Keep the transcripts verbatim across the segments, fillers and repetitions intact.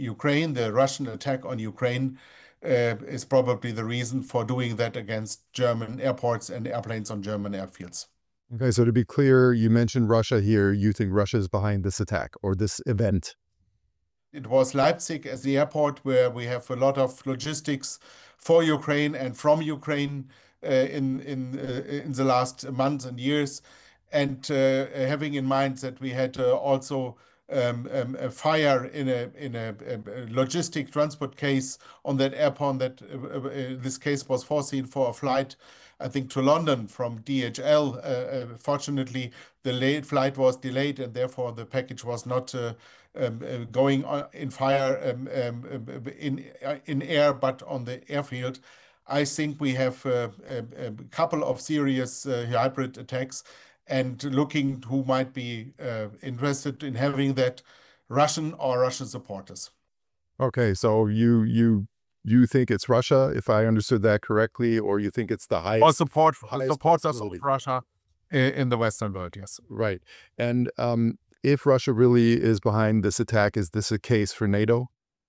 Ukraine, the Russian attack on Ukraine, uh, is probably the reason for doing that against German airports and airplanes on German airfields. Okay, so to be clear, you mentioned Russia here. You think Russia is behind this attack or this event? It was Leipzig as the airport where we have a lot of logistics for Ukraine and from Ukraine uh, in in uh, in the last months and years, and uh, having in mind that we had uh, also um, um, a fire in a in a, a logistic transport case on that airport. That uh, uh, this case was foreseen for a flight, I think, to London from D H L. Uh, uh, fortunately, the late flight was delayed, and therefore the package was not uh, um, uh, going on in fire um, um, in uh, in air, but on the airfield. I think we have uh, a, a couple of serious uh, hybrid attacks, and looking who might be uh, interested in having that, Russian or Russian supporters. Okay, so you you you think it's Russia, if I understood that correctly, or you think it's the highest or support highest supporters of possibility? Russia i- in the Western world? Yes. Right. And um, if Russia really is behind this attack, is this a case for NATO?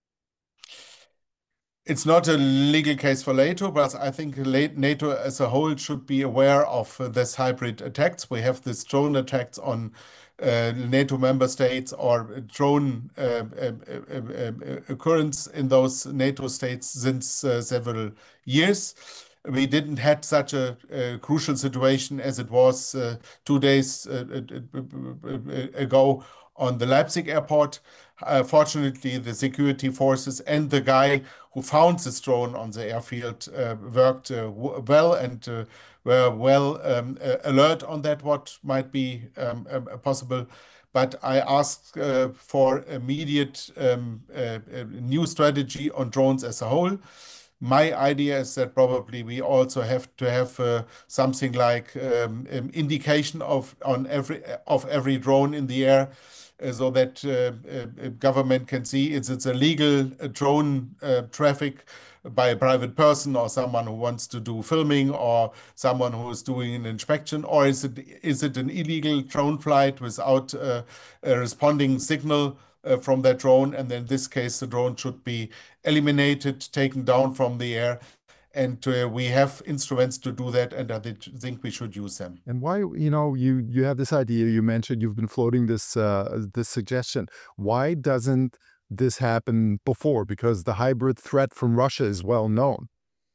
It's not a legal case for NATO, but I think la- NATO as a whole should be aware of uh, this hybrid attacks. We have this drone attacks on uh, NATO member states or drone uh, uh, uh, uh, occurrence in those NATO states since uh, several years. We didn't had such a, a crucial situation as it was uh, two days uh, uh, uh, ago on the Leipzig airport. Uh, fortunately, the security forces and the guy who found this drone on the airfield uh, worked uh, w- well and uh, were well um, uh, alert on that, what might be um, um, possible. But I asked uh, for immediate um, uh, uh, new strategy on drones as a whole. My idea is that probably we also have to have uh, something like um, um, indication of on every of every drone in the air, uh, so that uh, uh, government can see is it a legal uh, drone uh, traffic by a private person or someone who wants to do filming or someone who is doing an inspection, or is it is it an illegal drone flight without uh, a responding signal uh, from that drone? And in this case, the drone should be eliminated, taken down from the air. And uh, we have instruments to do that, and I think we should use them. And why, you know, you you have this idea, you mentioned you've been floating this uh, this suggestion. Why doesn't this happen before? Because the hybrid threat from Russia is well known.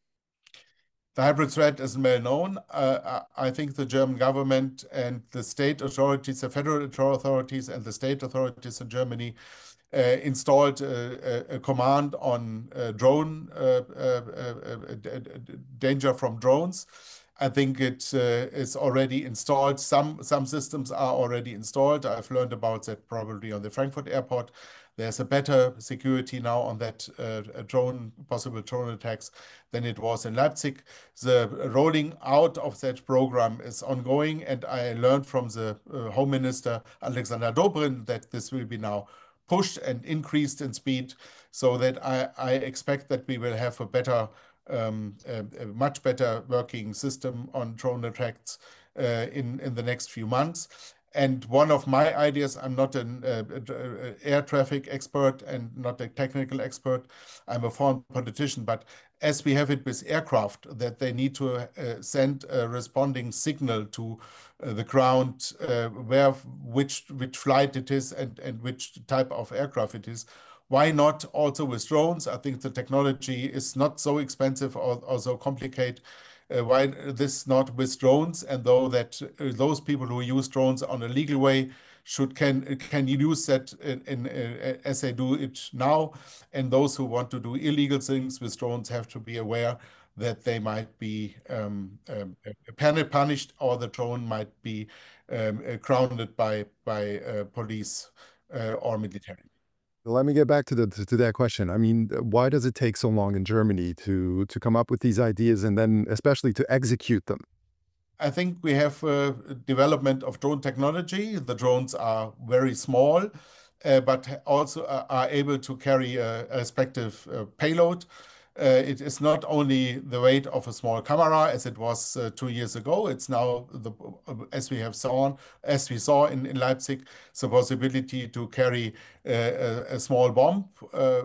The hybrid threat is well known. Uh, I I think the German government and the state authorities, the federal authorities and the state authorities in Germany uh, installed a, a, a command on uh, drone uh, uh, uh, uh, danger from drones. I think it uh, is already installed. Some some systems are already installed. I've learned about that probably on the Frankfurt airport. There's a better security now on that uh, drone, possible drone attacks than it was in Leipzig. The rolling out of that program is ongoing, and I learned from the uh, Home Minister Alexander Dobrin that this will be now pushed and increased in speed, so that I, I expect that we will have a better, um, a, a much better working system on drone attacks uh, in in the next few months. And one of my ideas, I'm not an uh, uh, air traffic expert and not a technical expert. I'm a foreign politician, but as we have it with aircraft, that they need to uh, send a responding signal to uh, the ground uh, where which which flight it is and and which type of aircraft it is. Why not also with drones? I think the technology is not so expensive or, or so complicated. Uh, why this not with drones? And though that uh, those people who use drones on a legal way should can can use that in, in uh, as they do it now, and those who want to do illegal things with drones have to be aware that they might be um, um, uh, punished, or the drone might be um, uh, grounded by by uh, police uh, or military. Let me get back to the to that question. I mean, why does it take so long in Germany to to come up with these ideas and then especially to execute them? I think we have uh, development of drone technology. The drones are very small, uh, but also uh, are able to carry a, a respective uh, payload. Uh, it is not only the weight of a small camera as it was uh, two years ago. It's now the uh, as we have saw as we saw in, in Leipzig, the possibility to carry uh, a, a small bomb. Uh,